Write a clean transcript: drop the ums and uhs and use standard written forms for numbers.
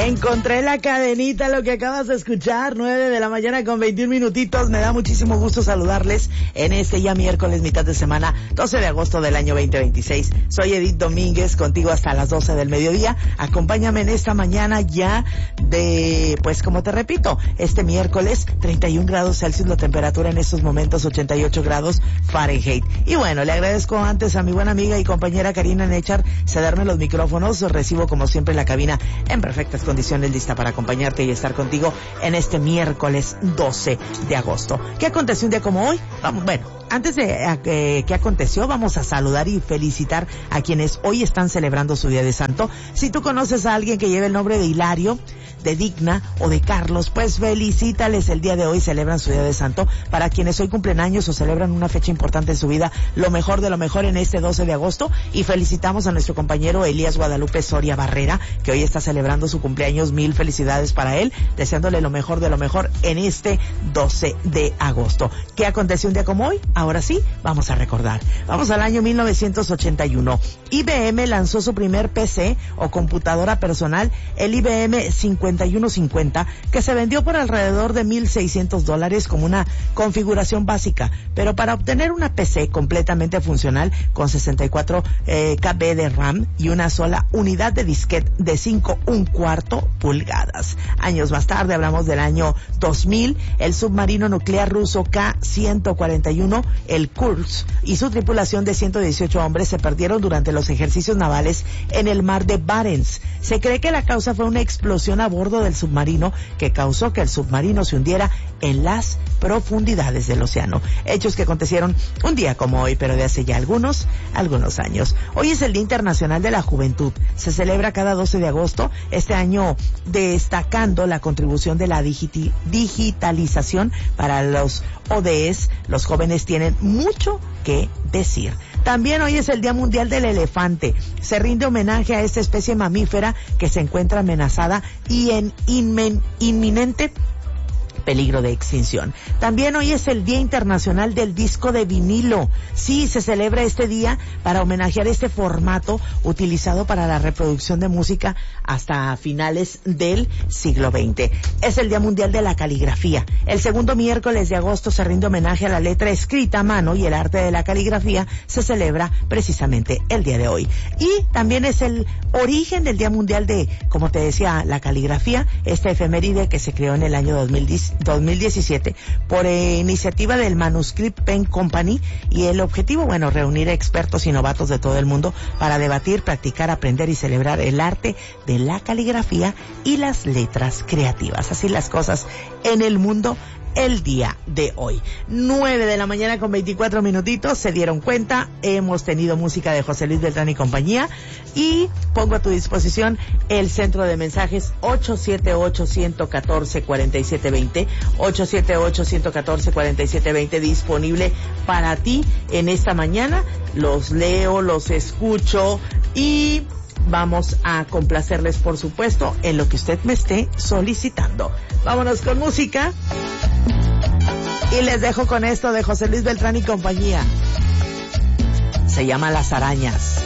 Encontré la cadenita, lo que acabas de escuchar, 9 de la mañana con 21 minutitos. Me da muchísimo gusto saludarles en este ya miércoles, mitad de semana, 12 de agosto del año 2026. Soy Edith Domínguez, contigo hasta las 12 del mediodía. Acompáñame en esta mañana ya de, pues como te repito, este miércoles, 31 grados Celsius la temperatura en estos momentos, 88 grados Fahrenheit. Y bueno, le agradezco antes a mi buena amiga y compañera Karina Nechar cederme los micrófonos. Recibo como siempre la cabina en perfectas condiciones, lista para acompañarte y estar contigo en este miércoles 12 de agosto. ¿Qué aconteció un día como hoy? Bueno, antes de qué aconteció, vamos a saludar y felicitar a quienes hoy están celebrando su Día de Santo. Si tú conoces a alguien que lleve el nombre de Hilario, de Digna o de Carlos, pues felicítales el día de hoy, celebran su Día de Santo. Para quienes hoy cumplen años o celebran una fecha importante en su vida, lo mejor de lo mejor en este 12 de agosto. Y felicitamos a nuestro compañero Elías Guadalupe Soria Barrera, que hoy está celebrando su cumpleaños. Mil felicidades para él, deseándole lo mejor de lo mejor en este 12 de agosto. ¿Qué aconteció un día como hoy? Ahora sí, vamos a recordar. Vamos al año 1981. IBM lanzó su primer PC o computadora personal, el IBM 5150, que se vendió por alrededor de $1,600 como una configuración básica. Pero para obtener una PC completamente funcional con 64 KB de RAM y una sola unidad de disquete de 5¼ pulgadas. Años más tarde, hablamos del año 2000, el submarino nuclear ruso K-141, el Kursk, y su tripulación de 118 hombres se perdieron durante los ejercicios navales en el mar de Barents. Se cree que la causa fue una explosión a bordo del submarino que causó que el submarino se hundiera en las profundidades del océano. Hechos que acontecieron un día como hoy, pero de hace ya algunos años. Hoy es el Día Internacional de la Juventud. Se celebra cada 12 de agosto, este año destacando la contribución de la digitalización para los ODS. Los jóvenes tienen mucho que decir. También hoy es el Día Mundial del Elefante. Se rinde homenaje a esta especie mamífera que se encuentra amenazada y en inminente peligro de extinción. También hoy es el Día Internacional del Disco de Vinilo. Sí, se celebra este día para homenajear este formato utilizado para la reproducción de música hasta finales del siglo XX. Es el Día Mundial de la Caligrafía. El segundo miércoles de agosto se rinde homenaje a la letra escrita a mano, y el arte de la caligrafía se celebra precisamente el día de hoy. Y también es el origen del Día Mundial de, como te decía, la caligrafía, esta efeméride que se creó en el año 2017 por iniciativa del Manuscript Pen Company, y el objetivo, bueno, reunir expertos y novatos de todo el mundo para debatir, practicar, aprender y celebrar el arte de la caligrafía y las letras creativas. Así las cosas en el mundo el día de hoy. 9 de la mañana con 24 minutitos. Se dieron cuenta, hemos tenido música de José Luis Beltrán y compañía, y pongo a tu disposición el centro de mensajes 878-114-4720, 878-114-4720, disponible para ti en esta mañana. Los leo, los escucho y vamos a complacerles, por supuesto, en lo que usted me esté solicitando. Vámonos con música y les dejo con esto de José Luis Beltrán y compañía. Se llama Las Arañas.